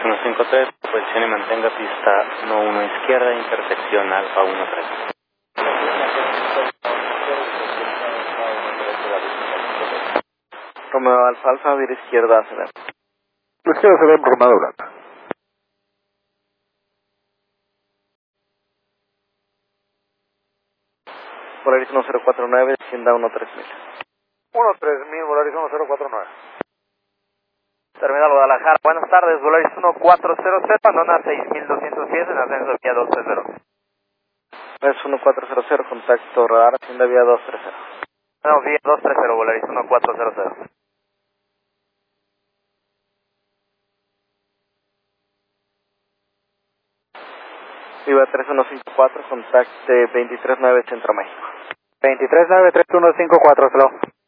153, posición y mantenga pista 11 izquierda, intersección Alfa 13. Romeo Alfa Alfa, vía izquierda, acelera. La izquierda se ve en Romeo Blanca. Volaris 1049, descienda 13000. 13000, Volaris 1049. Terminal Guadalajara, buenas tardes, Volaris 1400, abandona 6210 en ascenso vía 230. Es 1400, contacto radar, hacienda vía 230. No, vía 230, Volaris 1400. Viva 3154, contacte 239 Centro México. 239-3154, hello.